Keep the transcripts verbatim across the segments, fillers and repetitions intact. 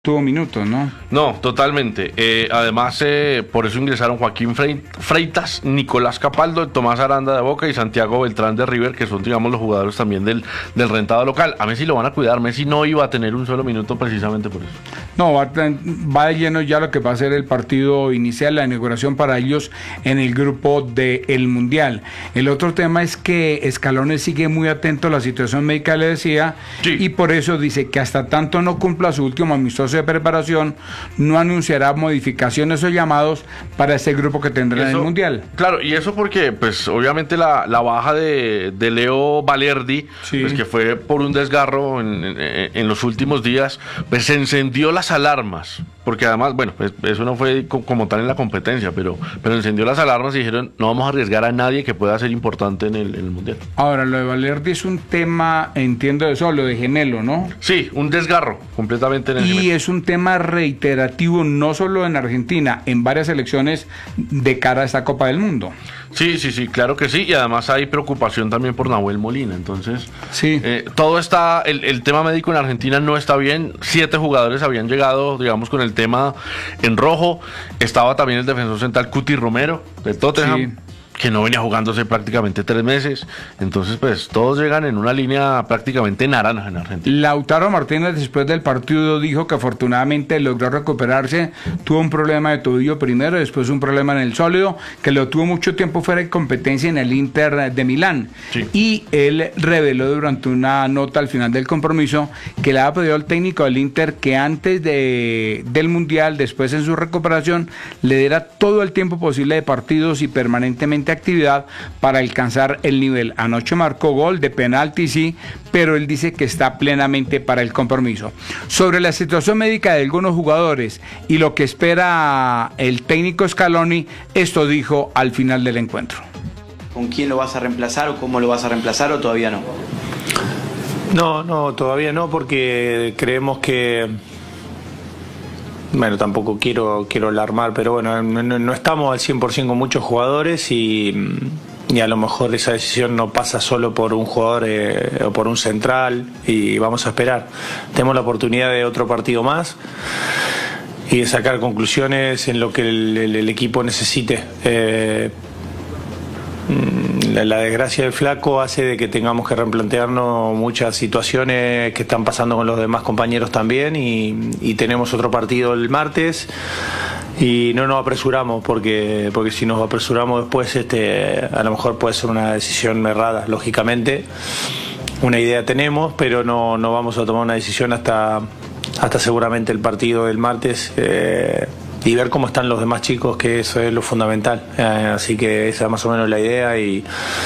tuvo minutos, ¿no? No, totalmente. Eh, además, eh, por eso ingresaron Joaquín Frei- Freitas, Nicolás Capaldo, Tomás Aranda de Boca y Santiago Beltrán de River, que son, digamos, los jugadores también del, del rentado local. A Messi lo van a cuidar. Messi no iba a tener un solo minuto precisamente por eso. No, va, va de lleno ya lo que va a ser el partido inicial, la inauguración para ellos en el grupo del Mundial. El otro tema es que Scaloni sigue muy atento a la situación médica, le decía, Sí. y por eso dice que hasta tanto no cumpla su último amistoso de preparación, no anunciará modificaciones o llamados para ese grupo que tendrá en el Mundial. Claro, y eso porque, pues, obviamente la, la baja de, de Leo Valerdi, Sí. pues, que fue por un desgarro en, en, en los últimos días, pues se encendió las alarmas, porque además, bueno, pues eso no fue co- como tal en la competencia, pero, pero encendió las alarmas y dijeron, no vamos a arriesgar a nadie que pueda ser importante en el, en el Mundial. Ahora, lo de Valerdi es un tema, entiendo eso, lo de gemelo, ¿no? Sí, un desgarro completamente en el Y gemelo. es un tema reiterativo, no solo en Argentina, en varias elecciones de cara a esta Copa del Mundo. Sí, sí, sí, claro que sí, y además hay preocupación también por Nahuel Molina, entonces Sí. eh, todo está, el, el tema médico en Argentina no está bien, siete jugadores habían llegado, digamos, con el tema en rojo, estaba también el defensor central Cuti Romero, de Tottenham, Sí. que no venía jugándose prácticamente tres meses, entonces pues todos llegan en una línea prácticamente naranja en Argentina. Lautaro Martínez después del partido dijo que afortunadamente logró recuperarse, tuvo un problema de tobillo primero, después un problema en el sólido, que lo tuvo mucho tiempo fuera de competencia en el Inter de Milán. Sí. Y él reveló durante una nota al final del compromiso que le había pedido al técnico del Inter que antes de, del Mundial, después en su recuperación, le diera todo el tiempo posible de partidos y permanentemente actividad para alcanzar el nivel. Anoche marcó gol de penalti, sí, pero él dice que está plenamente para el compromiso. Sobre la situación médica de algunos jugadores y lo que espera el técnico Scaloni, esto dijo al final del encuentro. ¿Con quién lo vas a reemplazar o cómo lo vas a reemplazar o todavía no? No, no, todavía no, porque creemos que, bueno, tampoco quiero quiero alarmar, pero bueno, no, no- no estamos al cien por ciento con muchos jugadores y, y a lo mejor esa decisión no pasa solo por un jugador eh, o por un central y vamos a esperar. Tenemos la oportunidad de otro partido más y de sacar conclusiones en lo que el, el- el equipo necesite. Eh, La, la desgracia del flaco hace de que tengamos que replantearnos muchas situaciones que están pasando con los demás compañeros también y, y tenemos otro partido el martes y no nos apresuramos porque porque si nos apresuramos después este a lo mejor puede ser una decisión errada, lógicamente. Una idea tenemos, pero no, no vamos a tomar una decisión hasta, hasta seguramente el partido del martes. Eh, y ver cómo están los demás chicos, que eso es lo fundamental. Eh, así que esa es más o menos la idea y,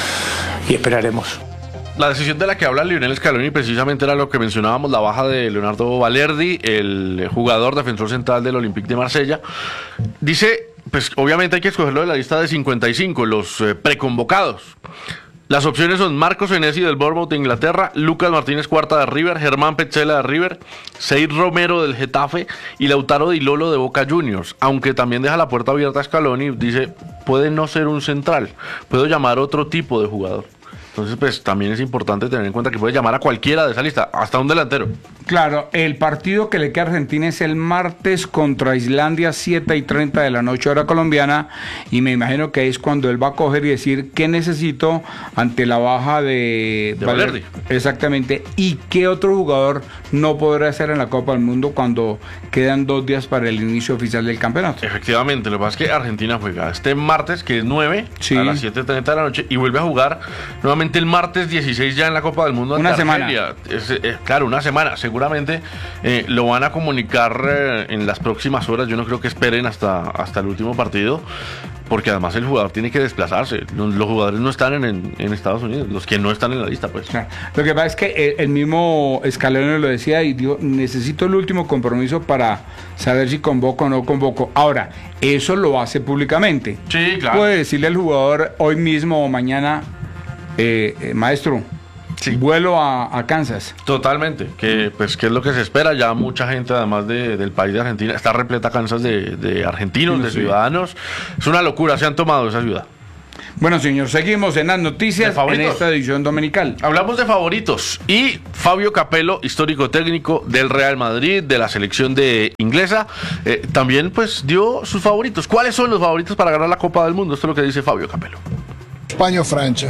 y esperaremos. La decisión de la que habla Lionel Scaloni precisamente era lo que mencionábamos, la baja de Leonardo Valerdi, el jugador defensor central del Olympique de Marsella. Dice, pues obviamente hay que escogerlo de la lista de cincuenta y cinco, los eh, preconvocados. Las opciones son Marcos Senesi del Bournemouth de Inglaterra, Lucas Martínez Cuarta de River, Germán Petzela de River, Seid Romero del Getafe y Lautaro Di Lolo de Boca Juniors. Aunque también deja la puerta abierta a Scaloni, dice, puede no ser un central, puedo llamar otro tipo de jugador. Entonces, pues también es importante tener en cuenta que puede llamar a cualquiera de esa lista, hasta un delantero. Claro, el partido que le queda a Argentina es el martes contra Islandia, siete y treinta de la noche, hora colombiana, y me imagino que es cuando él va a coger y decir qué necesito ante la baja de, De Valerdi. Exactamente, y qué otro jugador no podrá hacer en la Copa del Mundo cuando quedan dos días para el inicio oficial del campeonato. Efectivamente, lo que pasa es que Argentina juega este martes, que es nueve, Sí. a las siete y treinta de la noche, y vuelve a jugar nuevamente el martes dieciséis ya en la Copa del Mundo. Una ante semana. Argelia. Es, eh, claro, una semana. Seguramente eh, lo van a comunicar eh, en las próximas horas. Yo no creo que esperen hasta, hasta el último partido, porque además el jugador tiene que desplazarse. Los, los jugadores no están en, en, en Estados Unidos, los que no están en la lista, pues. Claro. Lo que pasa es que el, el mismo Scaloni lo decía y dijo, necesito el último compromiso para saber si convoco o no convoco. Ahora, eso lo hace públicamente. Sí, claro. Puede decirle al jugador hoy mismo o mañana, eh, eh, maestro, Sí. vuelo a, a Kansas. Totalmente, que pues que es lo que se espera. Ya mucha gente, además de, del país de Argentina, está repleta Kansas de, de argentinos, de Sí. ciudadanos. Es una locura, se han tomado esa ciudad. Bueno, señor, seguimos en las noticias en esta edición dominical. Hablamos de favoritos y Fabio Capello, histórico técnico del Real Madrid, de la selección de inglesa, eh, también pues dio sus favoritos. ¿Cuáles son los favoritos para ganar la Copa del Mundo? Esto es lo que dice Fabio Capello. España o Francia.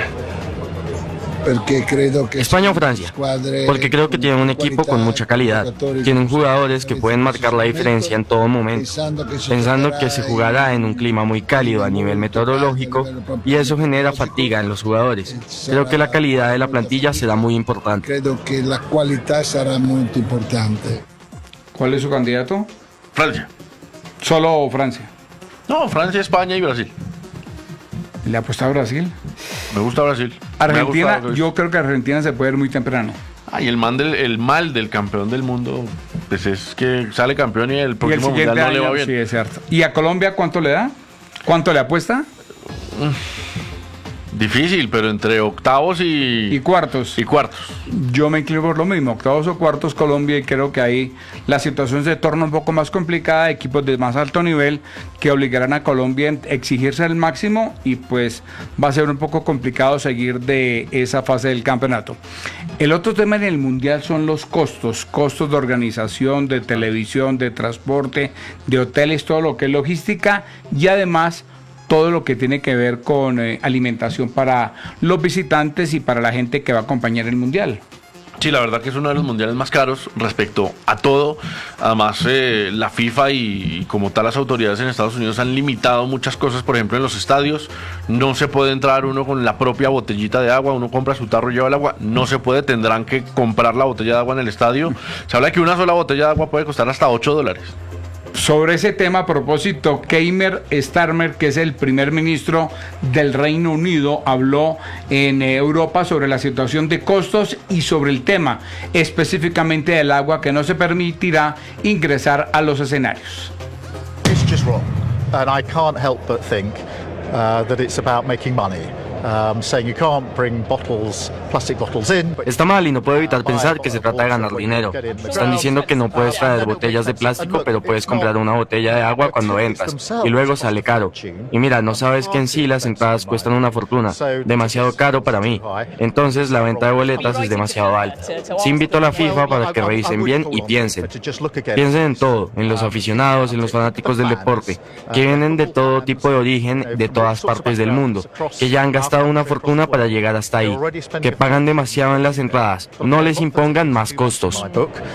Porque creo que España o Francia, porque creo que tienen un equipo con mucha calidad, tienen jugadores que pueden marcar la diferencia en todo momento, pensando que se jugará en un clima muy cálido a nivel meteorológico y eso genera fatiga en los jugadores. Creo que la calidad de la plantilla será muy importante. Creo que la calidad será muy importante. ¿Cuál es su candidato? Francia. ¿Solo Francia? No, Francia, España y Brasil. ¿Le apuesta a Brasil? Me gusta Brasil. Argentina, gusta, yo creo que Argentina se puede ir muy temprano. Ah, y el, man del, el mal del campeón del mundo, pues es que sale campeón y el próximo y el mundial no año, le va bien. Sí, es cierto. ¿Y a Colombia cuánto le da? ¿Cuánto le apuesta? Difícil, pero entre octavos y... Y cuartos. Y cuartos. Yo me inclino por lo mismo, octavos o cuartos Colombia, y creo que ahí la situación se torna un poco más complicada, equipos de más alto nivel que obligarán a Colombia a exigirse el máximo y pues va a ser un poco complicado seguir de esa fase del campeonato. El otro tema en el Mundial son los costos, costos de organización, de televisión, de transporte, de hoteles, todo lo que es logística y además todo lo que tiene que ver con eh, alimentación para los visitantes y para la gente que va a acompañar el Mundial. Sí, la verdad que es uno de los mundiales más caros respecto a todo. Además, eh, la FIFA y, y como tal las autoridades en Estados Unidos han limitado muchas cosas. Por ejemplo, en los estadios no se puede entrar uno con la propia botellita de agua. Uno compra su tarro y lleva el agua. No se puede, tendrán que comprar la botella de agua en el estadio. Se habla de que una sola botella de agua puede costar hasta ocho dólares. Sobre ese tema, a propósito, Keir Starmer, que es el primer ministro del Reino Unido, habló en Europa sobre la situación de costos y sobre el tema específicamente del agua que no se permitirá ingresar a los escenarios. It's just wrong, and I can't help but think uh, that it's about making money. Um, saying you can't bring bottles, plastic bottles in. Está mal y no puedo evitar pensar que se trata de ganar dinero. Están diciendo que no puedes traer botellas de plástico, pero puedes comprar una botella de agua cuando entras y luego sale caro. Y mira, no sabes que en sí las entradas cuestan una fortuna, demasiado caro para mí. Entonces la venta de boletas es demasiado alta. Sí invito a la FIFA para que revisen bien y piensen. Piensen en todo, en los aficionados, en los fanáticos del deporte, que vienen de todo tipo de origen, de todas partes del mundo, que ya han gastado una fortuna para llegar hasta ahí, que pagan demasiado en las entradas. No les impongan más costos.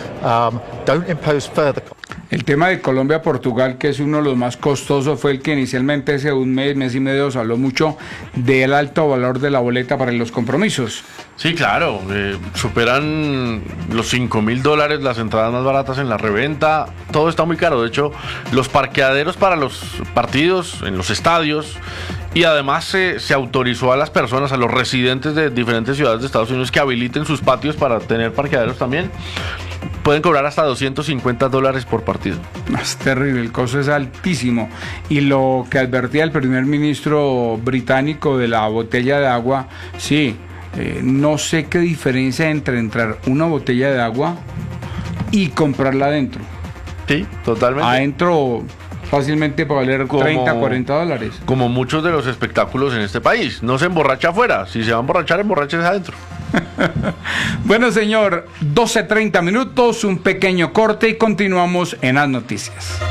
El tema de Colombia-Portugal, que es uno de los más costosos, fue el que inicialmente hace un mes, mes y medio se habló mucho del alto valor de la boleta para los compromisos. Sí, claro, eh, superan los cinco mil dólares las entradas más baratas en la reventa, todo está muy caro. De hecho, los parqueaderos para los partidos en los estadios, y además se, se autorizó a las personas, a los residentes de diferentes ciudades de Estados Unidos que habiliten sus patios para tener parqueaderos también. Pueden cobrar hasta doscientos cincuenta dólares por partido. Es terrible, el costo es altísimo. Y lo que advertía el primer ministro británico de la botella de agua, sí, eh, no sé qué diferencia hay entre entrar una botella de agua y comprarla adentro. Sí, totalmente. Adentro fácilmente puede valer como, treinta, cuarenta dólares. Como muchos de los espectáculos en este país. No se emborracha afuera. Si se va a emborrachar, emborrachese adentro. Bueno, señor, doce treinta minutos, un pequeño corte y continuamos en las noticias.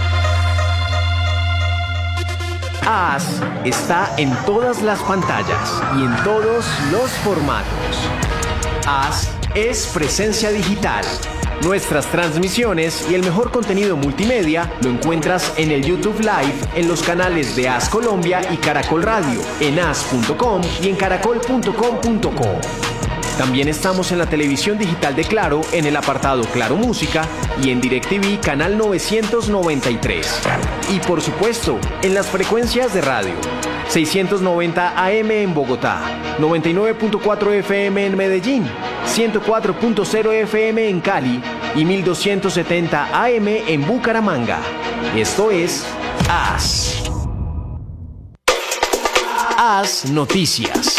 As está en todas las pantallas y en todos los formatos. As es presencia digital. Nuestras transmisiones y el mejor contenido multimedia lo encuentras en el YouTube Live, en los canales de As Colombia y Caracol Radio, en as punto com y en caracol punto com punto co. También estamos en la televisión digital de Claro, en el apartado Claro Música y en DirecTV canal novecientos noventa y tres. Y por supuesto, en las frecuencias de radio. seiscientos noventa A M en Bogotá, noventa y nueve punto cuatro F M en Medellín, ciento cuatro punto cero F M en Cali y mil doscientos setenta A M en Bucaramanga. Esto es As. As Noticias.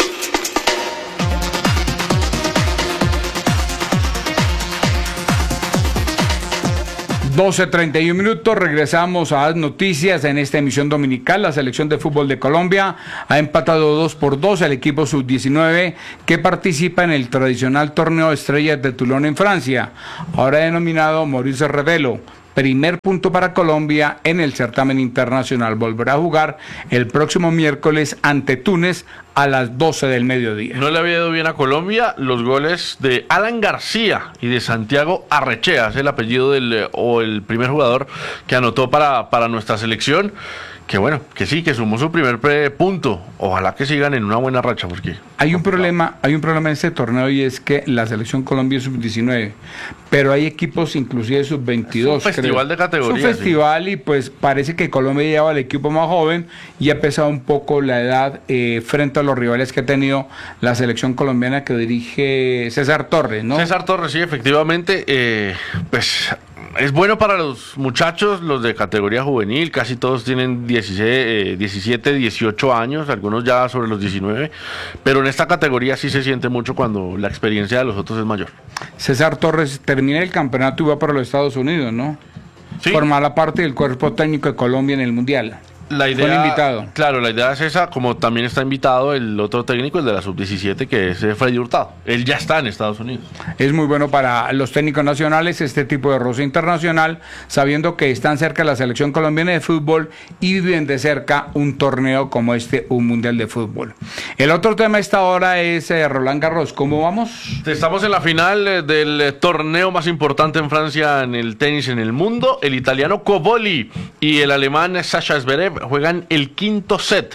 doce treinta y uno minutos, regresamos a las noticias en esta emisión dominical. La selección de fútbol de Colombia ha empatado dos por dos al equipo sub diecinueve que participa en el tradicional torneo Estrellas de Toulon en Francia, ahora denominado Maurice Revelo. Primer punto para Colombia en el certamen internacional. Volverá a jugar el próximo miércoles ante Túnez a las doce del mediodía. No le había ido bien a Colombia. Los goles de Alan García y de Santiago Arrechea, es el apellido del o el primer jugador que anotó para, para nuestra selección. Que bueno, que sí, que sumó su primer pre punto. Ojalá que sigan en una buena racha, porque hay un problema, hay un problema en este torneo, y es que la selección Colombia es sub diecinueve, pero hay equipos inclusive sub veintidós. Es un festival creo. de categorías. Es un festival, sí. Y pues parece que Colombia lleva al equipo más joven y ha pesado un poco la edad eh, frente a los rivales que ha tenido la selección colombiana que dirige César Torres, ¿no? César Torres, sí, efectivamente, eh, pues es bueno para los muchachos, los de categoría juvenil, casi todos tienen dieciséis, eh, diecisiete, dieciocho años, algunos ya sobre los diecinueve, pero en esta categoría sí se siente mucho cuando la experiencia de los otros es mayor. César Torres termina el campeonato y va para los Estados Unidos, ¿no? Sí. Formar parte del cuerpo técnico de Colombia en el Mundial. La idea, Fue el invitado. Claro, la idea es esa, como también está invitado el otro técnico, el de la sub diecisiete, que es Freddy Hurtado. Él ya está en Estados Unidos. Es muy bueno para los técnicos nacionales este tipo de roce internacional, sabiendo que están cerca de la selección colombiana de fútbol y viven de cerca un torneo como este, un mundial de fútbol. El otro tema a esta hora es eh, Roland Garros. ¿Cómo vamos? Estamos en la final eh, del eh, torneo más importante en Francia en el tenis en el mundo. El italiano Cobolli y el alemán Sasha Zverev juegan el quinto set.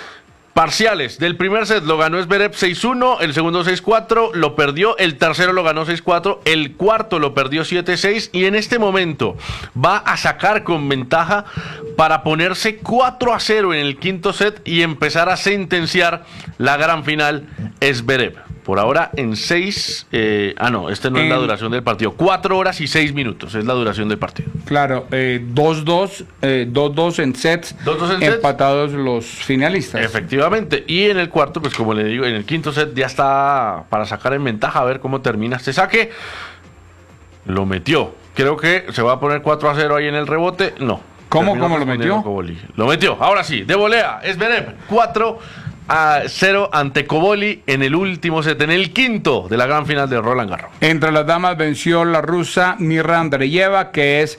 Parciales del primer set lo ganó Zverev seis uno, el segundo seis cuatro, lo perdió, el tercero lo ganó seis cuatro, el cuarto lo perdió siete seis y en este momento va a sacar con ventaja para ponerse cuatro a cero en el quinto set y empezar a sentenciar la gran final Zverev. Por ahora en seis, eh, ah no, este no es la duración del partido, cuatro horas y seis minutos es la duración del partido. Claro, eh, dos dos, eh, dos dos en sets, dos dos en empatados sets. Los finalistas. Efectivamente, y en el cuarto, pues como le digo, en el quinto set ya está para sacar en ventaja, a ver cómo termina este saque. Lo metió, creo que se va a poner cuatro a cero ahí en el rebote, no. ¿Cómo, cómo lo metió? Lo metió, ahora sí, de volea, Zverev, cuatro a cero ante Cobolli en el último set, en el quinto de la gran final de Roland Garros. Entre las damas venció la rusa Mirra Andreeva, que es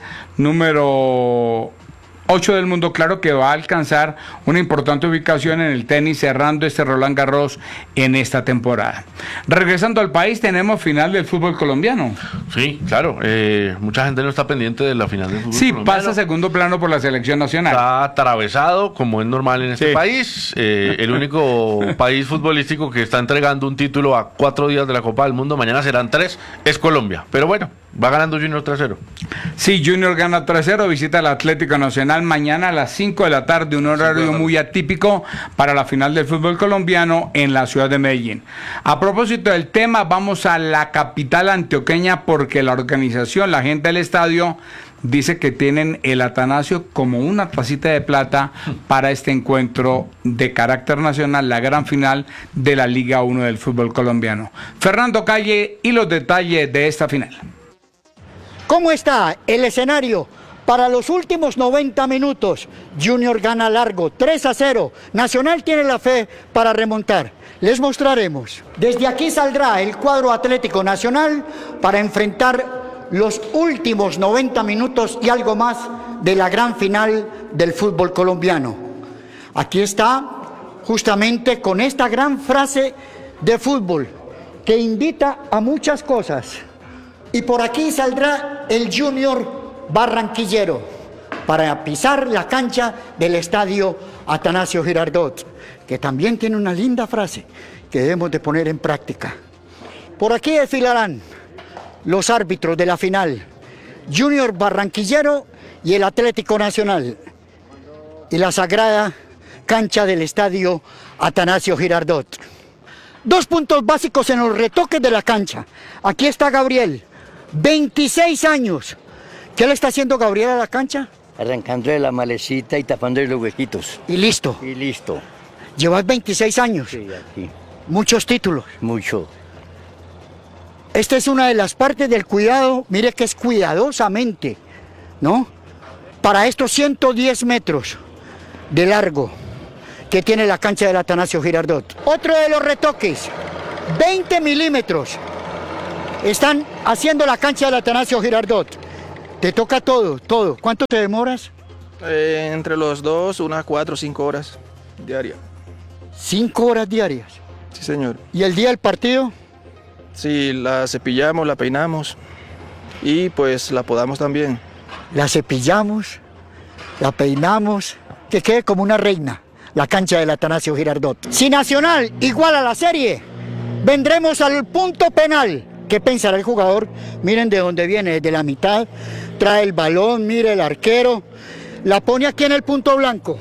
número ocho del mundo, claro que va a alcanzar una importante ubicación en el tenis cerrando este Roland Garros en esta temporada. Regresando al país, tenemos final del fútbol colombiano. Sí, claro, eh, mucha gente no está pendiente de la final del fútbol sí, colombiano. pasa a segundo plano por la selección nacional. Está atravesado, como es normal en este sí. país. Eh, el único país futbolístico que está entregando un título a cuatro días de la Copa del Mundo, mañana serán tres, es Colombia. Pero bueno, va ganando Junior tres cero. Sí, Junior gana tres cero, visita al Atlético Nacional mañana a las cinco de la tarde, un horario muy atípico para la final del fútbol colombiano en la ciudad de Medellín. A propósito del tema, vamos a la capital antioqueña porque la organización, la gente del estadio, dice que tienen el Atanasio como una tacita de plata para este encuentro de carácter nacional, la gran final de la Liga uno del fútbol colombiano. Fernando Calle y los detalles de esta final. ¿Cómo está el escenario? Para los últimos noventa minutos, Junior gana largo, tres a cero. Nacional tiene la fe para remontar. Les mostraremos. Desde aquí saldrá el cuadro Atlético Nacional para enfrentar los últimos noventa minutos y algo más de la gran final del fútbol colombiano. Aquí está, justamente con esta gran frase de fútbol que invita a muchas cosas. Y por aquí saldrá el Junior barranquillero para pisar la cancha del estadio Atanasio Girardot, que también tiene una linda frase que debemos de poner en práctica. Por aquí desfilarán los árbitros de la final, Junior barranquillero y el Atlético Nacional, y la sagrada cancha del estadio Atanasio Girardot. Dos puntos básicos en los retoques de la cancha. Aquí está Gabriel, veintiséis años. ¿Qué le está haciendo Gabriel a la cancha? Arrancándole la malecita y tapándole los huequitos. ¿Y listo? Y listo. ¿Llevas veintiséis años? Sí, aquí. ¿Muchos títulos? Mucho. Esta es una de las partes del cuidado, mire que es cuidadosamente ¿no? Para estos ciento diez metros de largo que tiene la cancha del Atanasio Girardot. Otro de los retoques, veinte milímetros. Están haciendo la cancha del Atanasio Girardot. Te toca todo, todo. ¿Cuánto te demoras? Eh, entre los dos, unas cuatro o cinco horas diarias. ¿Cinco horas diarias? Sí, señor. ¿Y el día del partido? Sí, la cepillamos, la peinamos y pues la podamos también. La cepillamos, la peinamos, que quede como una reina la cancha del Atanasio Girardot. Si Nacional iguala la serie, vendremos al punto penal. ¿Qué pensará el jugador? Miren de dónde viene, desde la mitad, trae el balón, mire el arquero, la pone aquí en el punto blanco.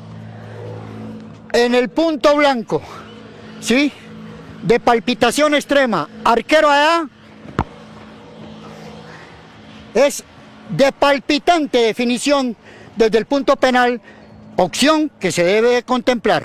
En el punto blanco, ¿sí? De palpitación extrema, arquero allá, es de palpitante definición desde el punto penal, opción que se debe contemplar.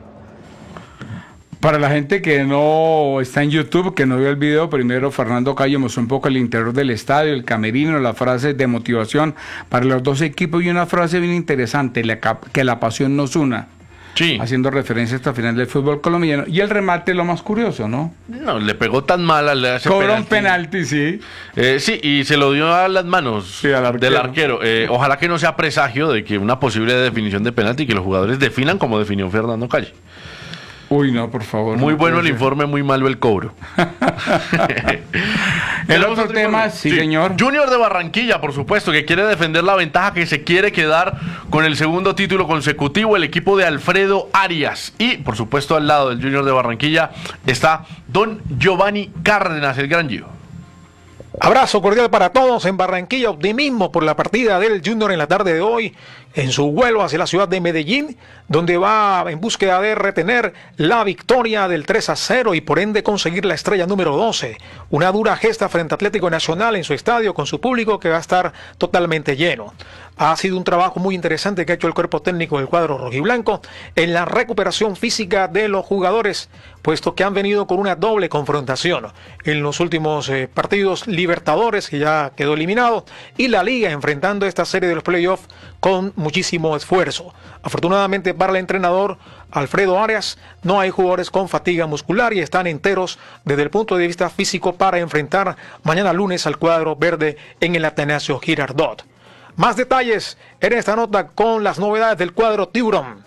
Para la gente que no está en YouTube, que no vio el video, primero Fernando Cayo mostró un poco el interior del estadio, el camerino, las frases de motivación para los dos equipos y una frase bien interesante, la, que la pasión nos una. Sí. Haciendo referencia a esta final del fútbol colombiano. Y el remate, lo más curioso, ¿no? No, le pegó tan mal al ese Cobró un penalti, sí. Eh, sí, y se lo dio a las manos sí, al arquero. del arquero. Eh, ojalá que no sea presagio de que una posible definición de penalti, que los jugadores definan como definió Fernando Calle. Uy, no, por favor. Muy no bueno el informe, muy malo el cobro. El otro tema, sí, sí, señor. Junior de Barranquilla, por supuesto, que quiere defender la ventaja, que se quiere quedar con el segundo título consecutivo, el equipo de Alfredo Arias. Y, por supuesto, al lado del Junior de Barranquilla está don Giovanni Cárdenas, el Gran Gio. Abrazo cordial para todos en Barranquilla, optimismo por la partida del Junior en la tarde de hoy, en su vuelo hacia la ciudad de Medellín, donde va en búsqueda de retener la victoria del tres a cero y por ende conseguir la estrella número doce. Una dura gesta frente a Atlético Nacional en su estadio con su público que va a estar totalmente lleno. Ha sido un trabajo muy interesante que ha hecho el cuerpo técnico del cuadro rojiblanco en la recuperación física de los jugadores, puesto que han venido con una doble confrontación en los últimos eh, partidos Libertadores, que ya quedó eliminado, y la Liga enfrentando esta serie de los playoffs con muchísimo esfuerzo. Afortunadamente para el entrenador Alfredo Arias no hay jugadores con fatiga muscular y están enteros desde el punto de vista físico para enfrentar mañana lunes al cuadro verde en el Atanasio Girardot. Más detalles en esta nota con las novedades del cuadro Tiburón.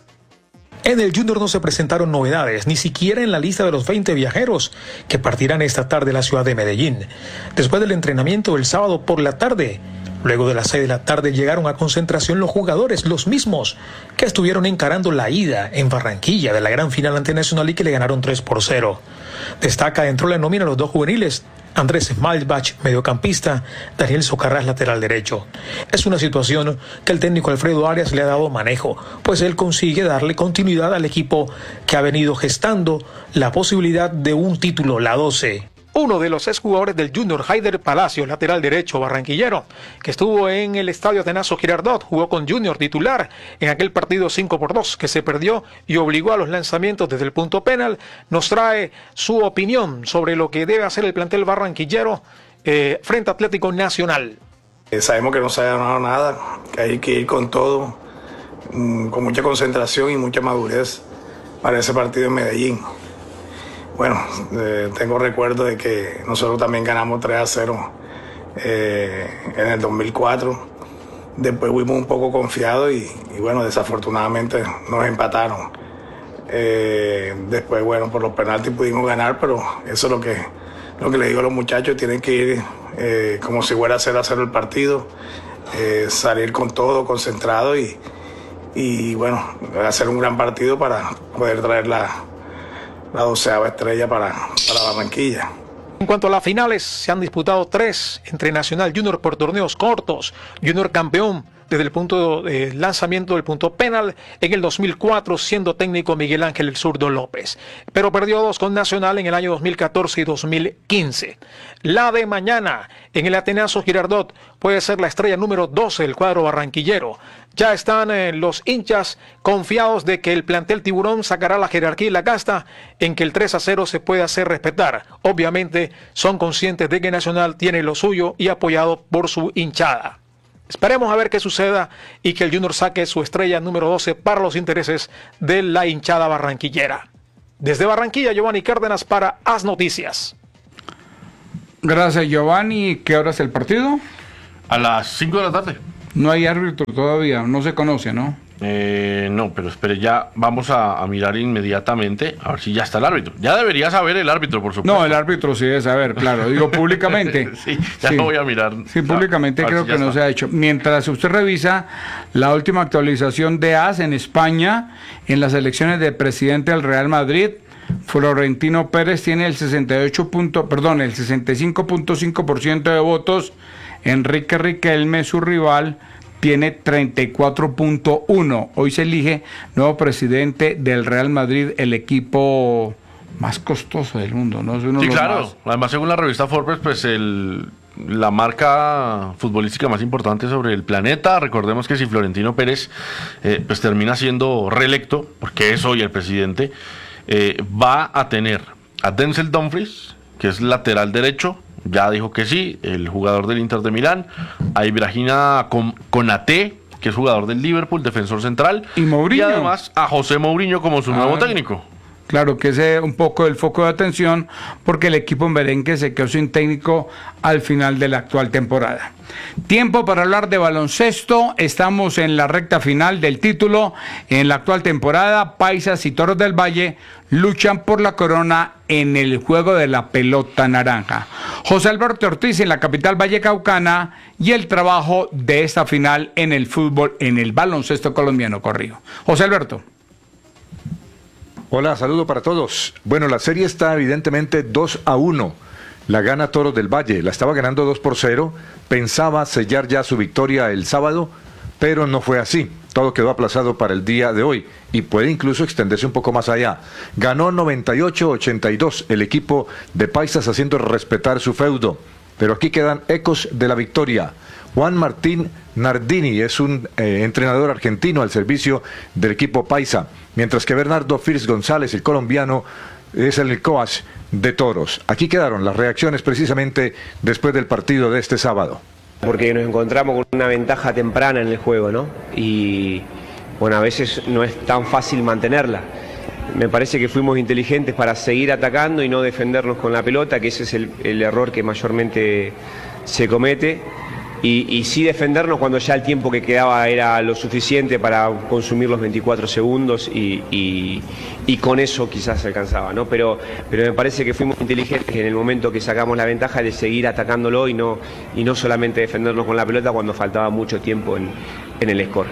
En el Junior no se presentaron novedades, ni siquiera en la lista de los veinte viajeros que partirán esta tarde a la ciudad de Medellín. Después del entrenamiento del sábado por la tarde, luego de las seis de la tarde llegaron a concentración los jugadores, los mismos que estuvieron encarando la ida en Barranquilla de la gran final ante Nacional y que le ganaron tres por cero. Destaca dentro de la nómina los dos juveniles, Andrés Smalbach, mediocampista, Daniel Socarrás, lateral derecho. Es una situación que el técnico Alfredo Arias le ha dado manejo, pues él consigue darle continuidad al equipo que ha venido gestando la posibilidad de un título, la doce. Uno de los exjugadores del Junior, Haider Palacio, lateral derecho barranquillero, que estuvo en el estadio Atanasio Girardot, jugó con Junior titular en aquel partido cinco por dos que se perdió y obligó a los lanzamientos desde el punto penal, nos trae su opinión sobre lo que debe hacer el plantel barranquillero eh, frente a Atlético Nacional. Eh, sabemos que no se ha ganado nada, que hay que ir con todo, mmm, con mucha concentración y mucha madurez para ese partido en Medellín. Bueno, eh, tengo recuerdo de que nosotros también ganamos tres a cero eh, en el dos mil cuatro. Después fuimos un poco confiados y, y bueno, desafortunadamente nos empataron. Eh, después, bueno, por los penaltis pudimos ganar, pero eso es lo que, lo que le digo a los muchachos, tienen que ir eh, como si fuera a cero a cero el partido, eh, salir con todo, concentrado y, y bueno, hacer un gran partido para poder traer la... la doceava estrella para, para Barranquilla. En cuanto a las finales, se han disputado tres entre Nacional Junior por torneos cortos. Junior campeón desde el punto de lanzamiento del punto penal en el dos mil cuatro, siendo técnico Miguel Ángel El Zurdo López. Pero perdió dos con Nacional en el año dos mil catorce y dos mil quince. La de mañana en el Atanasio Girardot puede ser la estrella número doce del cuadro barranquillero. Ya están eh, los hinchas confiados de que el plantel Tiburón sacará la jerarquía y la casta en que el tres a cero se puede hacer respetar. Obviamente son conscientes de que Nacional tiene lo suyo y apoyado por su hinchada. Esperemos a ver qué suceda y que el Junior saque su estrella número doce para los intereses de la hinchada barranquillera. Desde Barranquilla, Giovanni Cárdenas para As Noticias. Gracias, Giovanni. ¿Qué hora es el partido? A las cinco de la tarde. No hay árbitro todavía, no se conoce, ¿no? Eh, no, pero espere, ya vamos a, a mirar inmediatamente a ver si ya está el árbitro. Ya debería saber el árbitro, por supuesto. No, el árbitro sí debe saber, claro. Digo públicamente. sí, ya sí. lo voy a mirar. Sí, públicamente a, a creo si que no está. se ha hecho. Mientras usted revisa la última actualización de A S en España, en las elecciones de presidente del Real Madrid, Florentino Pérez tiene el sesenta y ocho punto, perdón, el sesenta y cinco punto cinco por ciento de votos. Enrique Riquelme, su rival, tiene treinta y cuatro punto uno. Hoy se elige nuevo presidente del Real Madrid, el equipo más costoso del mundo, ¿no? Es uno Sí, de los claro. más... Además, según la revista Forbes, pues el, la marca futbolística más importante sobre el planeta. Recordemos que si Florentino Pérez eh, pues termina siendo reelecto, porque es hoy el presidente, eh, va a tener a Denzel Dumfries, que es lateral derecho. Ya dijo que sí, el jugador del Inter de Milán, a Ibrahima Konaté, que es jugador del Liverpool, defensor central, y Mourinho. Y además a José Mourinho como su ah, nuevo técnico. Claro que ese es un poco el foco de atención, porque el equipo merengue se quedó sin técnico al final de la actual temporada. Tiempo para hablar de baloncesto. Estamos en la recta final del título. En la actual temporada, Paisas y Toros del Valle luchan por la corona en el juego de la pelota naranja. José Alberto Ortiz en la capital vallecaucana y el trabajo de esta final en el fútbol, en el baloncesto colombiano, corrijo. José Alberto. Hola, saludo para todos. Bueno, la serie está evidentemente dos a uno. La gana Toros del Valle, la estaba ganando dos por cero, pensaba sellar ya su victoria el sábado, pero no fue así. Todo quedó aplazado para el día de hoy y puede incluso extenderse un poco más allá. Ganó noventa y ocho a ochenta y dos el equipo de Paisas, haciendo respetar su feudo. Pero aquí quedan ecos de la victoria. Juan Martín Nardini es un eh, entrenador argentino al servicio del equipo Paisa, mientras que Bernardo Firs González, el colombiano, es el coach de Toros. Aquí quedaron las reacciones precisamente después del partido de este sábado. Porque nos encontramos con una ventaja temprana en el juego, ¿no? Y bueno, a veces no es tan fácil mantenerla. Me parece que fuimos inteligentes para seguir atacando y no defendernos con la pelota, que ese es el, el error que mayormente se comete. Y, y sí defendernos cuando ya el tiempo que quedaba era lo suficiente para consumir los veinticuatro segundos y, y, y con eso quizás se alcanzaba, ¿no? Pero, pero me parece que fuimos inteligentes en el momento que sacamos la ventaja de seguir atacándolo y no, y no solamente defendernos con la pelota cuando faltaba mucho tiempo en, en el score.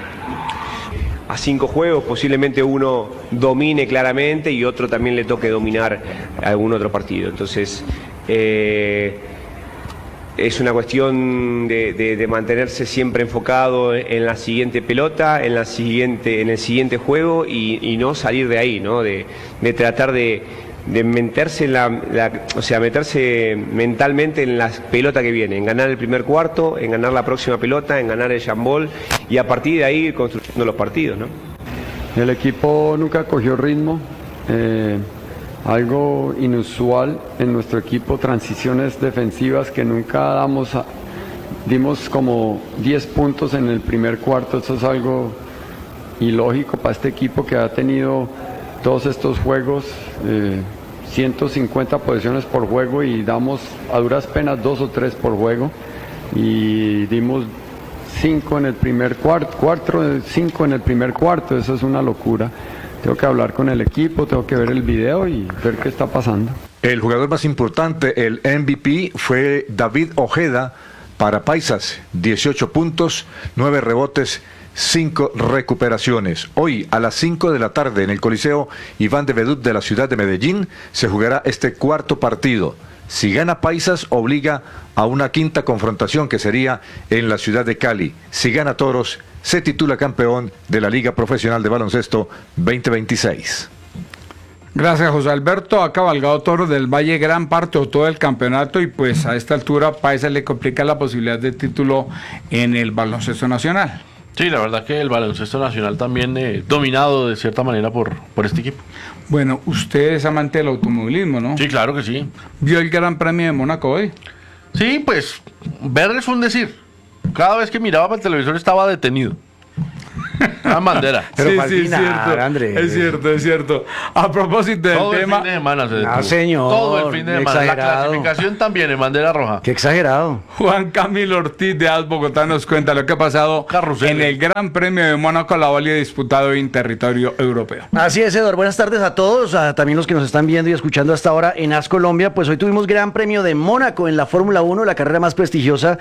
A cinco juegos posiblemente uno domine claramente y otro también le toque dominar algún otro partido. Entonces... Eh, Es una cuestión de, de, de mantenerse siempre enfocado en la siguiente pelota, en la siguiente, en el siguiente juego y, y no salir de ahí, ¿no? De, de tratar de, de meterse en la, la, o sea, meterse mentalmente en la pelota que viene, en ganar el primer cuarto, en ganar la próxima pelota, en ganar el jambol y a partir de ahí ir construyendo los partidos, ¿no? El equipo nunca cogió ritmo. Eh... Algo inusual en nuestro equipo, transiciones defensivas que nunca damos, a, dimos como diez puntos en el primer cuarto. Eso es algo ilógico para este equipo que ha tenido todos estos juegos, eh, ciento cincuenta posiciones por juego y damos a duras penas dos o tres por juego y dimos cinco en el primer cuarto, cuatro, cinco en el primer cuarto. Eso es una locura. Tengo que hablar con el equipo, tengo que ver el video y ver qué está pasando. El jugador más importante, el M V P, fue David Ojeda para Paisas. dieciocho puntos, nueve rebotes, cinco recuperaciones. Hoy a las cinco de la tarde en el Coliseo Iván de Vedú de la ciudad de Medellín se jugará este cuarto partido. Si gana Paisas, obliga a una quinta confrontación que sería en la ciudad de Cali. Si gana Toros, se titula campeón de la Liga Profesional de Baloncesto veinte veintiséis. Gracias, José Alberto. Ha cabalgado Toros del Valle gran parte o todo el campeonato y pues a esta altura Paisas le complica la posibilidad de título en el baloncesto nacional. Sí, la verdad que el baloncesto nacional también eh, dominado de cierta manera por, por este equipo. Bueno, usted es amante del automovilismo, ¿no? Sí, claro que sí. ¿Vio el Gran Premio de Mónaco hoy? Sí, pues ver es un decir. Cada vez que miraba para el televisor estaba detenido. Una bandera. Pero sí, sí, es cierto, André. Es cierto, es cierto. A propósito del Todo tema... el fin de semana se detuvo. No, señor. Todo el fin de semana. La Exagerado. clasificación también en bandera roja. Qué exagerado. Juan Camilo Ortiz de As Bogotá nos cuenta lo que ha pasado Carrusel. en el Gran Premio de Mónaco, la valía disputado en territorio europeo. Así es, Eduardo. Buenas tardes a todos, a también los que nos están viendo y escuchando hasta ahora en As Colombia. Pues hoy tuvimos Gran Premio de Mónaco en la Fórmula uno, la carrera más prestigiosa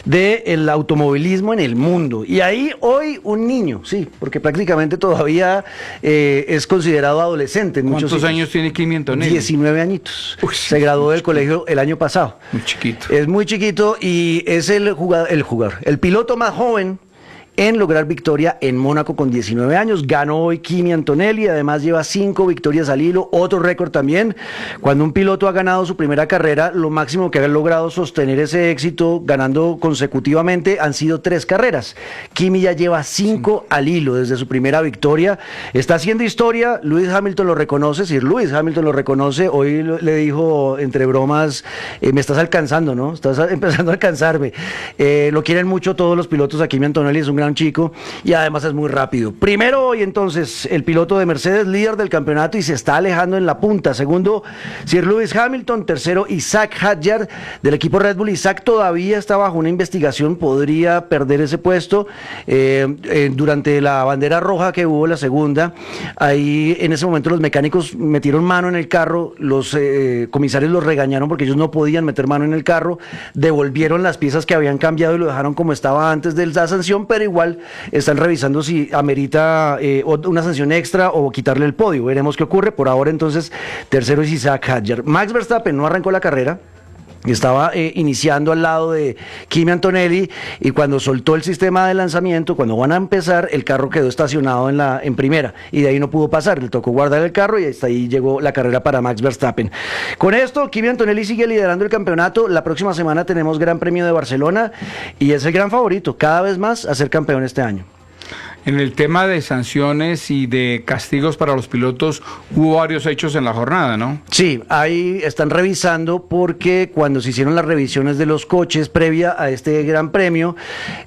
del automovilismo en el mundo. Y ahí hoy un niño, sí, porque prácticamente todavía eh, es considerado adolescente. En ¿Cuántos muchos años tiene Kimi Antonelli? diecinueve añitos. Uy, Se graduó del colegio el año pasado. Muy chiquito. Es muy chiquito y es el jugador, el jugador, el piloto más joven en lograr victoria en Mónaco con diecinueve años. Ganó hoy Kimi Antonelli, además lleva cinco victorias al hilo, otro récord también. Cuando un piloto ha ganado su primera carrera, lo máximo que ha logrado sostener ese éxito ganando consecutivamente han sido tres carreras. Kimi ya lleva cinco al hilo desde su primera victoria. Está haciendo historia, Lewis Hamilton lo reconoce, si Lewis Hamilton lo reconoce, hoy le dijo entre bromas, eh, me estás alcanzando, ¿no? Estás empezando a alcanzarme. Eh, lo quieren mucho todos los pilotos a Kimi Antonelli, es un gran chico y además es muy rápido. Primero hoy entonces el piloto de Mercedes, líder del campeonato y se está alejando en la punta. Segundo, Sir Lewis Hamilton. Tercero, Isaac Hadjar del equipo Red Bull. Isaac todavía está bajo una investigación, podría perder ese puesto eh, eh, durante la bandera roja que hubo la segunda. Ahí en ese momento los mecánicos metieron mano en el carro, los eh, comisarios los regañaron porque ellos no podían meter mano en el carro, devolvieron las piezas que habían cambiado y lo dejaron como estaba antes de la sanción, pero igual Igual están revisando si amerita eh, una sanción extra o quitarle el podio. Veremos qué ocurre. Por ahora entonces tercero es Isaac Hadjar. Max Verstappen no arrancó la carrera. Estaba eh, iniciando al lado de Kimi Antonelli y cuando soltó el sistema de lanzamiento, cuando van a empezar, el carro quedó estacionado en la en primera y de ahí no pudo pasar, le tocó guardar el carro y hasta ahí llegó la carrera para Max Verstappen. Con esto, Kimi Antonelli sigue liderando el campeonato. La próxima semana tenemos Gran Premio de Barcelona y es el gran favorito cada vez más a ser campeón este año. En el tema de sanciones y de castigos para los pilotos, hubo varios hechos en la jornada, ¿no? Sí, ahí están revisando porque cuando se hicieron las revisiones de los coches previa a este gran premio,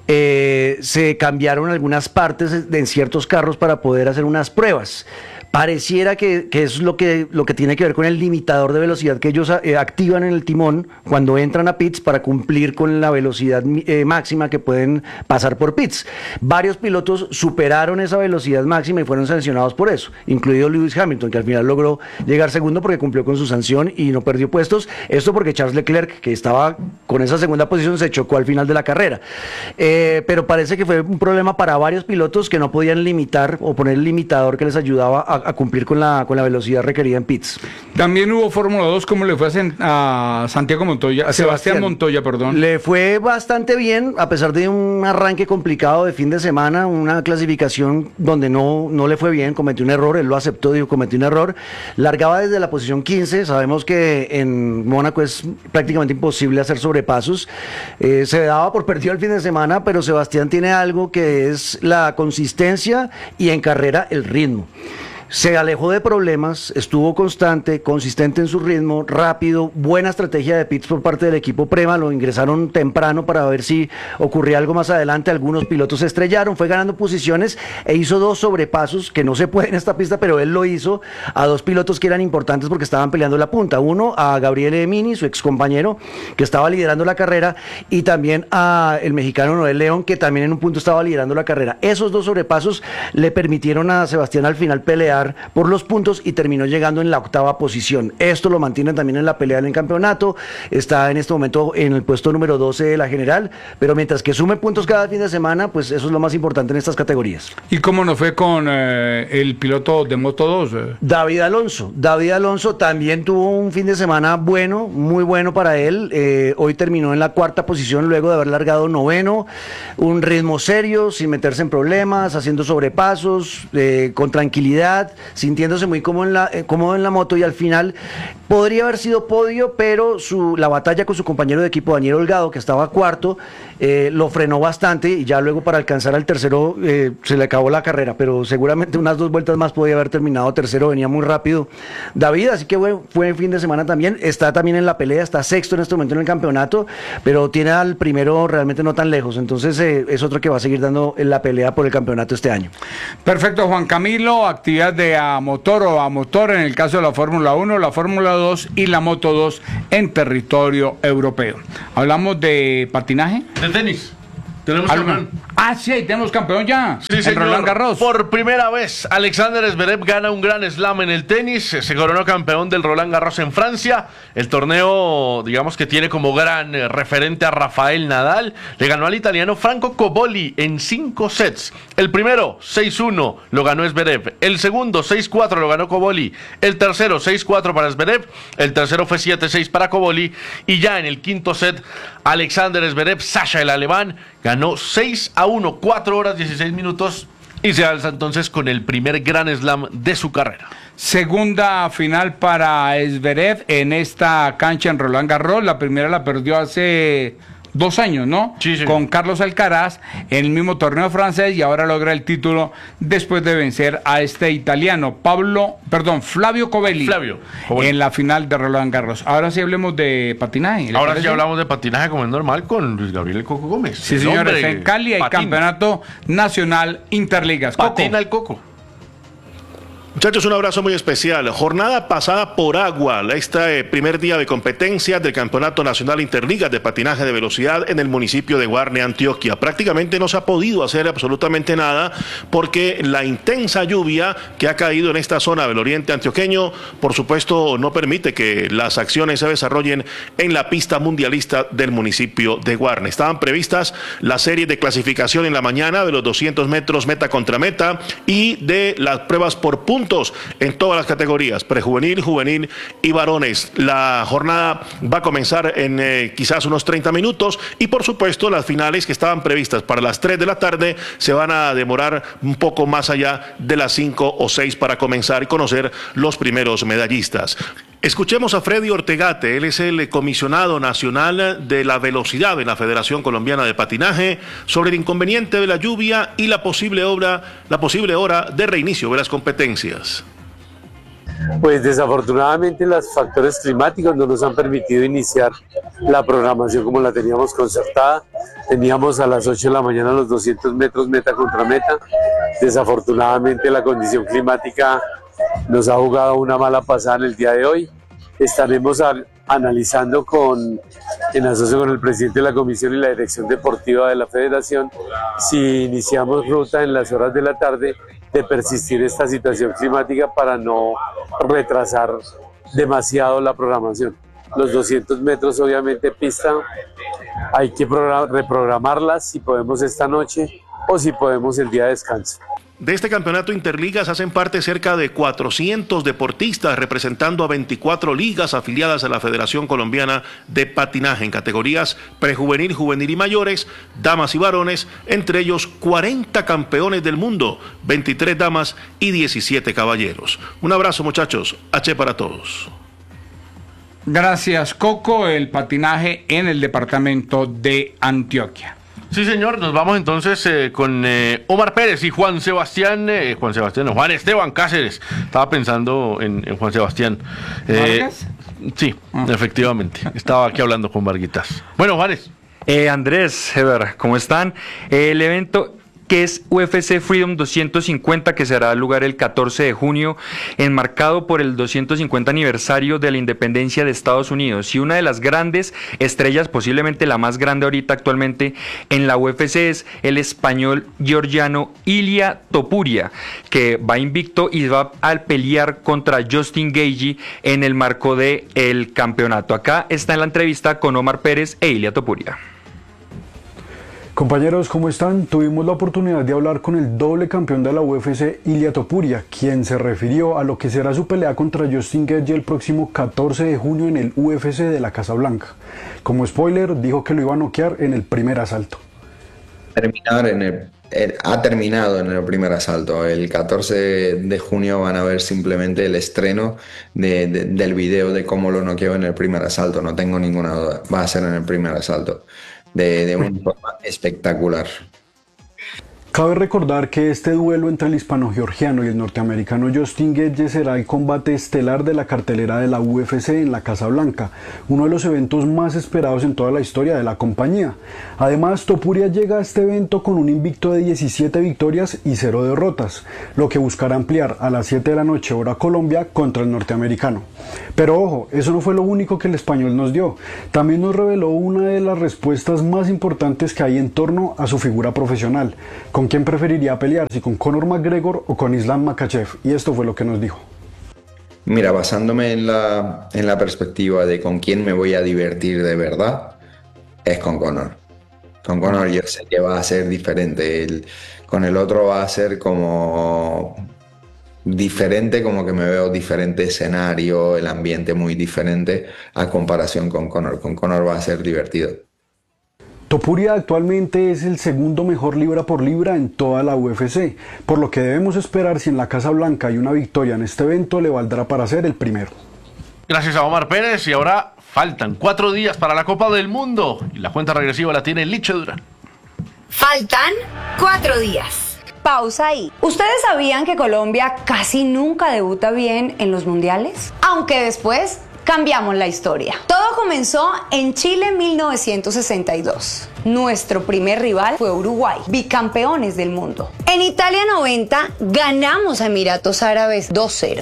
eh, se cambiaron algunas partes de, en ciertos carros para poder hacer unas pruebas. Pareciera que, que es lo que, lo que tiene que ver con el limitador de velocidad que ellos eh, activan en el timón cuando entran a pits para cumplir con la velocidad eh, máxima que pueden pasar por pits. Varios pilotos superaron esa velocidad máxima y fueron sancionados por eso, incluido Lewis Hamilton, que al final logró llegar segundo porque cumplió con su sanción y no perdió puestos. Esto porque Charles Leclerc, que estaba con esa segunda posición, se chocó al final de la carrera. Eh, pero parece que fue un problema para varios pilotos que no podían limitar o poner el limitador que les ayudaba a a cumplir con la, con la velocidad requerida en pits. También hubo Fórmula dos, ¿cómo le fue a, a Santiago Montoya? A Sebastián, Sebastián Montoya, perdón. Le fue bastante bien, a pesar de un arranque complicado de fin de semana, una clasificación donde no, no le fue bien, cometió un error, él lo aceptó, dijo, cometí un error. Largaba desde la posición quince, sabemos que en Mónaco es prácticamente imposible hacer sobrepasos. Eh, se daba por perdido el fin de semana, pero Sebastián tiene algo que es la consistencia y en carrera el ritmo. Se alejó de problemas, estuvo constante, consistente en su ritmo, rápido, buena estrategia de pits por parte del equipo Prema, lo ingresaron temprano para ver si ocurría algo más adelante, algunos pilotos se estrellaron, fue ganando posiciones e hizo dos sobrepasos que no se puede en esta pista, pero él lo hizo a dos pilotos que eran importantes porque estaban peleando la punta, uno a Gabriel Emini, su ex compañero que estaba liderando la carrera, y también a el mexicano Noel León, que también en un punto estaba liderando la carrera. Esos dos sobrepasos le permitieron a Sebastián al final pelear por los puntos y terminó llegando en la octava posición. Esto lo mantiene también en la pelea del campeonato, está en este momento en el puesto número doce de la general, pero mientras que sume puntos cada fin de semana, pues eso es lo más importante en estas categorías. ¿Y cómo nos fue con eh, el piloto de Moto dos? David Alonso. David Alonso también tuvo un fin de semana bueno, muy bueno para él. Eh, hoy terminó en la cuarta posición luego de haber largado noveno, un ritmo serio, sin meterse en problemas, haciendo sobrepasos, eh, con tranquilidad, sintiéndose muy cómodo en, la, eh, cómodo en la moto, y al final podría haber sido podio, pero su, la batalla con su compañero de equipo Daniel Holgado, que estaba cuarto, eh, lo frenó bastante y ya luego para alcanzar al tercero eh, se le acabó la carrera, pero seguramente unas dos vueltas más podía haber terminado tercero, venía muy rápido David, así que fue, fue fin de semana también, está también en la pelea, está sexto en este momento en el campeonato, pero tiene al primero realmente no tan lejos, entonces eh, es otro que va a seguir dando en la pelea por el campeonato este año. Perfecto, Juan Camilo, actividad de a motor o a motor en el caso de la Fórmula uno, la Fórmula dos y la Moto dos en territorio europeo. Hablamos de patinaje. De tenis. Tenemos campeón. Ah, sí, tenemos campeón ya. Sí, en señor. Roland Garros. Por primera vez, Alexander Zverev gana un Grand Slam en el tenis. Se coronó campeón del Roland Garros en Francia. El torneo, digamos que tiene como gran eh, referente a Rafael Nadal. Le ganó al italiano Franco Cobolli en cinco sets. El primero, seis uno, lo ganó Zverev. El segundo, seis cuatro, lo ganó Cobolli. El tercero, seis cuatro para Zverev. El tercero fue siete seis para Cobolli. Y ya en el quinto set, Alexander Zverev, Sasha el alemán, ganó seis a uno, cuatro horas dieciséis minutos y se alza entonces con el primer Grand Slam de su carrera. Segunda final para Zverev en esta cancha en Roland Garros. La primera la perdió hace dos años, ¿no? Sí, sí. Con Carlos Alcaraz en el mismo torneo francés y ahora logra el título después de vencer a este italiano, Pablo, perdón, Flavio Cobolli, Flavio Cobolli. En la final de Roland Garros. Ahora sí hablemos de patinaje. Ahora parece? sí hablamos de patinaje como es normal con Luis Gabriel Coco Gómez. Sí, El señores, hombre en Cali hay patina. campeonato nacional Interligas. Coco. Patina el Coco. Muchachos, un abrazo muy especial. Jornada pasada por agua, este primer día de competencia del Campeonato Nacional Interligas de Patinaje de Velocidad en el municipio de Guarne, Antioquia. Prácticamente no se ha podido hacer absolutamente nada porque la intensa lluvia que ha caído en esta zona del oriente antioqueño, por supuesto, no permite que las acciones se desarrollen en la pista mundialista del municipio de Guarne. Estaban previstas las series de clasificación en la mañana de los doscientos metros meta contra meta y de las pruebas por puntos en todas las categorías, prejuvenil, juvenil y varones. La jornada va a comenzar en eh, quizás unos treinta minutos y por supuesto las finales que estaban previstas para las tres de la tarde se van a demorar un poco más allá de las cinco o seis para comenzar y conocer los primeros medallistas. Escuchemos a Freddy Ortegate, él es el comisionado nacional de la velocidad en la Federación Colombiana de Patinaje, sobre el inconveniente de la lluvia y la posible hora, la posible hora de reinicio de las competencias. Pues desafortunadamente los factores climáticos no nos han permitido iniciar la programación como la teníamos concertada. Teníamos a las ocho de la mañana los doscientos metros meta contra meta. Desafortunadamente la condición climática nos ha jugado una mala pasada en el día de hoy. Estaremos a, analizando con, en asocio con el presidente de la comisión y la dirección deportiva de la federación, si iniciamos ruta en las horas de la tarde, de persistir esta situación climática para no retrasar demasiado la programación. Los doscientos metros, obviamente, pista, hay que reprogramarlas si podemos esta noche o si podemos el día de descanso. De este campeonato Interligas hacen parte cerca de cuatrocientos deportistas representando a veinticuatro ligas afiliadas a la Federación Colombiana de Patinaje en categorías prejuvenil, juvenil y mayores, damas y varones, entre ellos cuarenta campeones del mundo, veintitrés damas y diecisiete caballeros. Un abrazo, muchachos, H para todos. Gracias, Coco, el patinaje en el departamento de Antioquia. Sí, señor, nos vamos entonces eh, con eh, Omar Pérez y Juan Sebastián, eh, Juan Sebastián, no, Juan Esteban Cáceres. Estaba pensando en, en Juan Sebastián. Eh, ¿Vargas? Sí, ah. efectivamente. Estaba aquí hablando con Varguitas. Bueno, Juanes. Eh, Andrés, Heber, ¿cómo están? Eh, el evento que es U F C Freedom doscientos cincuenta, que se dará lugar el catorce de junio, enmarcado por el doscientos cincuenta aniversario de la independencia de Estados Unidos. Y una de las grandes estrellas, posiblemente la más grande ahorita actualmente en la U F C, es el español georgiano Ilia Topuria, que va invicto y va a pelear contra Justin Gaethje en el marco del campeonato. Acá está en la entrevista con Omar Pérez e Ilia Topuria. Compañeros, ¿cómo están? Tuvimos la oportunidad de hablar con el doble campeón de la U F C, Ilia Topuria, quien se refirió a lo que será su pelea contra Justin Gaethje el próximo catorce de junio en el U F C de la Casa Blanca. Como spoiler, dijo que lo iba a noquear en el primer asalto. Terminar en el, el, ha terminado en el primer asalto. El catorce de junio van a ver simplemente el estreno de, de, del video de cómo lo noqueó en el primer asalto. No tengo ninguna duda. Va a ser en el primer asalto. de, de una forma espectacular. Cabe recordar que este duelo entre el hispano-georgiano y el norteamericano Justin Gaethje será el combate estelar de la cartelera de la U F C en la Casa Blanca, uno de los eventos más esperados en toda la historia de la compañía. Además, Topuria llega a este evento con un invicto de diecisiete victorias y cero derrotas, lo que buscará ampliar a las siete de la noche hora Colombia contra el norteamericano. Pero ojo, eso no fue lo único que el español nos dio, también nos reveló una de las respuestas más importantes que hay en torno a su figura profesional. ¿Con quién preferiría pelear? ¿Si con Conor McGregor o con Islam Makhachev? Y esto fue lo que nos dijo. Mira, basándome en la, en la perspectiva de con quién me voy a divertir de verdad, es con Conor. Con Conor yo sé que va a ser diferente. El, con el otro va a ser como diferente, como que me veo diferente escenario, el ambiente muy diferente a comparación con Conor. Con Conor va a ser divertido. Topuria actualmente es el segundo mejor libra por libra en toda la U F C, por lo que debemos esperar si en la Casa Blanca hay una victoria en este evento, le valdrá para ser el primero. Gracias a Omar Pérez, y ahora faltan cuatro días para la Copa del Mundo y la cuenta regresiva la tiene Liche Durán. Faltan cuatro días. Pausa ahí. ¿Ustedes sabían que Colombia casi nunca debuta bien en los mundiales? Aunque después cambiamos la historia. Todo comenzó en Chile en mil novecientos sesenta y dos. Nuestro primer rival fue Uruguay, bicampeones del mundo. En Italia noventa ganamos a Emiratos Árabes dos cero.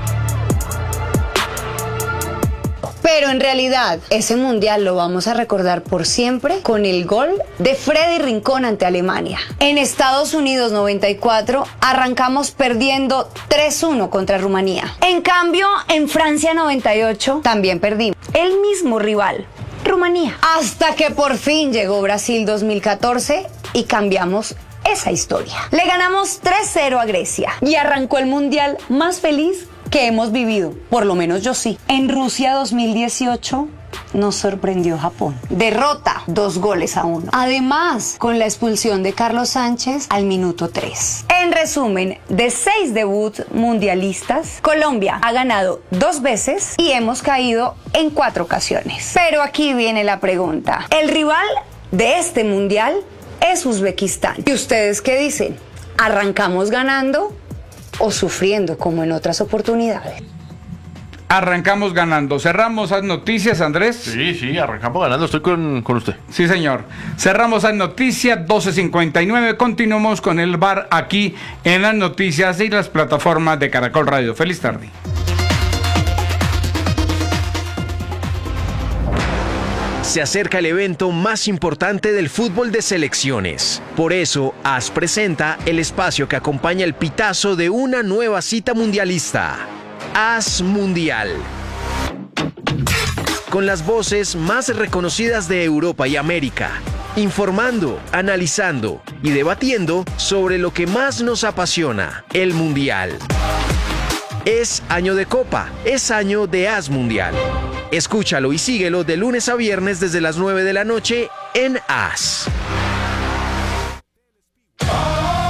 Pero en realidad, ese mundial lo vamos a recordar por siempre con el gol de Freddy Rincón ante Alemania. En Estados Unidos noventa y cuatro arrancamos perdiendo tres uno contra Rumanía. En cambio, en Francia noventa y ocho también perdimos. El mismo rival, Rumanía. Hasta que por fin llegó Brasil dos mil catorce y cambiamos esa historia. Le ganamos tres cero a Grecia y arrancó el mundial más feliz que hemos vivido, por lo menos yo sí. En Rusia dos mil dieciocho nos sorprendió Japón. Derrota, dos goles a uno. Además, con la expulsión de Carlos Sánchez al minuto tres. En resumen, de seis debuts mundialistas, Colombia ha ganado dos veces y hemos caído en cuatro ocasiones. Pero aquí viene la pregunta. El rival de este mundial es Uzbekistán. ¿Y ustedes qué dicen? ¿Arrancamos ganando o sufriendo como en otras oportunidades? Arrancamos ganando. Cerramos las noticias, Andrés. Sí, sí, arrancamos ganando. Estoy con, con usted. Sí, señor. Cerramos las noticias, doce cincuenta y nueve. Continuamos con el V A R aquí en las noticias y las plataformas de Caracol Radio. Feliz tarde. Se acerca el evento más importante del fútbol de selecciones. Por eso, A S presenta el espacio que acompaña el pitazo de una nueva cita mundialista. A S Mundial. Con las voces más reconocidas de Europa y América, informando, analizando y debatiendo sobre lo que más nos apasiona, el Mundial. Es año de Copa, es año de A S Mundial. Escúchalo y síguelo de lunes a viernes desde las nueve de la noche en A S.